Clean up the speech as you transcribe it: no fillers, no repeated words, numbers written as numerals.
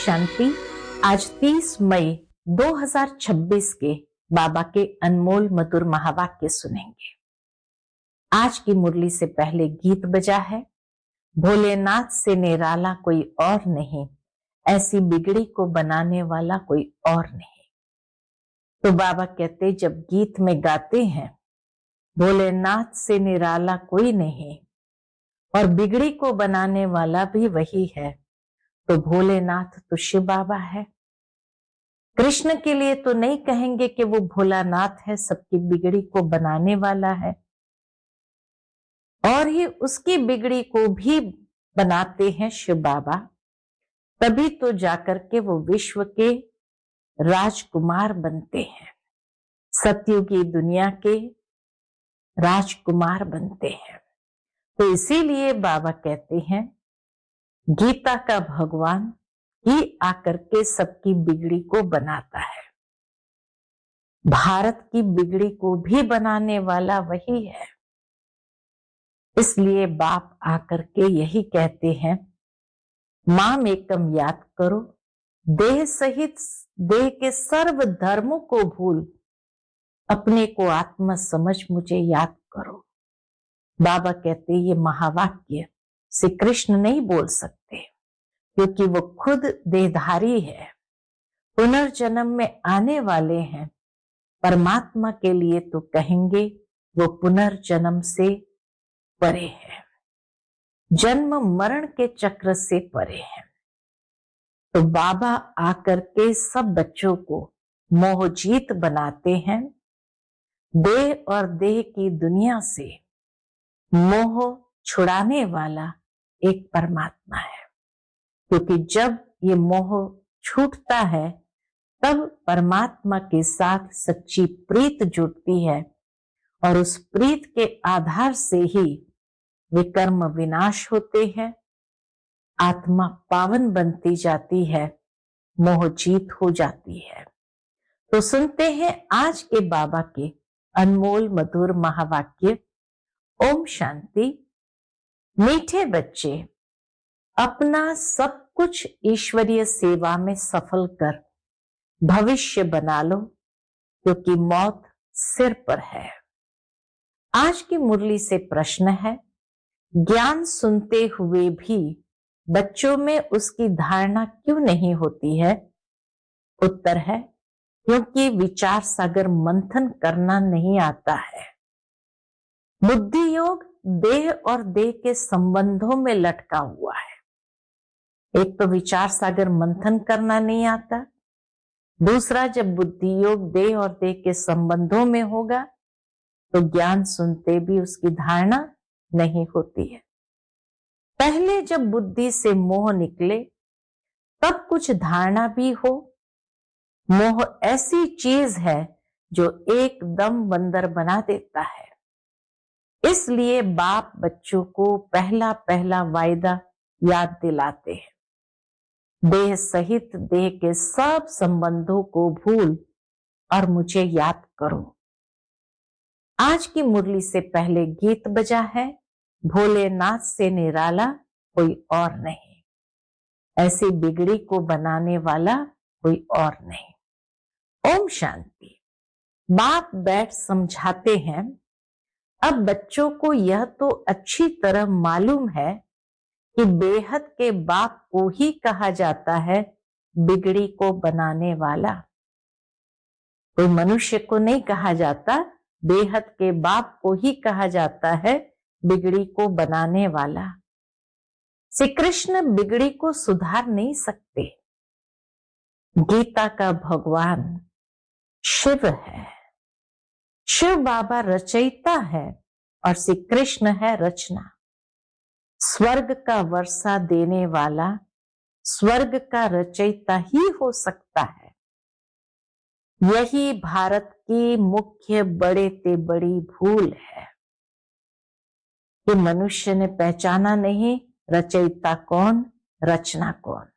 शांति। आज 30 मई 2026 के बाबा के अनमोल मधुर महावाक्य सुनेंगे। आज की मुरली से पहले गीत बजा है, भोलेनाथ से निराला कोई और नहीं, ऐसी बिगड़ी को बनाने वाला कोई और नहीं। तो बाबा कहते जब गीत में गाते हैं भोलेनाथ से निराला कोई नहीं और बिगड़ी को बनाने वाला भी वही है, तो भोलेनाथ तो शिव बाबा है। कृष्ण के लिए तो नहीं कहेंगे कि वो भोलानाथ है, सबकी बिगड़ी को बनाने वाला है और ही उसकी बिगड़ी को भी बनाते हैं शिव बाबा। तभी तो जाकर के वो विश्व के राजकुमार बनते हैं, सतयुगी दुनिया के राजकुमार बनते हैं। तो इसीलिए बाबा कहते हैं गीता का भगवान ही आकर के सबकी बिगड़ी को बनाता है। भारत की बिगड़ी को भी बनाने वाला वही है। इसलिए बाप आकर के यही कहते हैं, माम एकम याद करो, देह सहित देह के सर्व धर्मों को भूल, अपने को आत्मा समझ मुझे याद करो। बाबा कहते ये महावाक्य श्री कृष्ण नहीं बोल सकते, क्योंकि वो खुद देहधारी है, पुनर्जन्म में आने वाले हैं। परमात्मा के लिए तो कहेंगे वो पुनर्जन्म से परे है, जन्म मरण के चक्र से परे है। तो बाबा आकर के सब बच्चों को मोहजीत बनाते हैं। देह और देह की दुनिया से मोह छुड़ाने वाला एक परमात्मा है, क्योंकि जब ये मोह छूटता है तब परमात्मा के साथ सच्ची प्रीत जुड़ती है और उस प्रीत के आधार से ही विकर्म विनाश होते हैं, आत्मा पावन बनती जाती है, मोह जीत हो जाती है। तो सुनते हैं आज के बाबा के अनमोल मधुर महावाक्य। ओम शांति। मीठे बच्चे, अपना सब कुछ ईश्वरीय सेवा में सफल कर भविष्य बना लो, क्योंकि मौत सिर पर है। आज की मुरली से प्रश्न है, ज्ञान सुनते हुए भी बच्चों में उसकी धारणा क्यों नहीं होती है? उत्तर है, क्योंकि विचार सागर मंथन करना नहीं आता है। बुद्धि योग देह और देह के संबंधों में लटका हुआ है। एक तो विचार सागर मंथन करना नहीं आता, दूसरा जब बुद्धि योग देह और देह के संबंधों में होगा तो ज्ञान सुनते भी उसकी धारणा नहीं होती है। पहले जब बुद्धि से मोह निकले तब कुछ धारणा भी हो। मोह ऐसी चीज है जो एकदम बंदर बना देता है। इसलिए बाप बच्चों को पहला पहला वायदा याद दिलाते हैं, देह सहित देह के सब संबंधों को भूल और मुझे याद करो। आज की मुरली से पहले गीत बजा है, भोलेनाथ से निराला कोई और नहीं, ऐसी बिगड़ी को बनाने वाला कोई और नहीं। ओम शांति। बाप बैठ समझाते हैं, अब बच्चों को यह तो अच्छी तरह मालूम है कि बेहद के बाप को ही कहा जाता है बिगड़ी को बनाने वाला। कोई मनुष्य को नहीं कहा जाता, बेहद के बाप को ही कहा जाता है बिगड़ी को बनाने वाला। श्री कृष्ण बिगड़ी को सुधार नहीं सकते। गीता का भगवान शिव है, शिव बाबा रचयिता है और श्री कृष्ण है रचना। स्वर्ग का वर्षा देने वाला स्वर्ग का रचयिता ही हो सकता है। यही भारत की मुख्य बड़े ते बड़ी भूल है कि मनुष्य ने पहचाना नहीं रचयिता कौन, रचना कौन।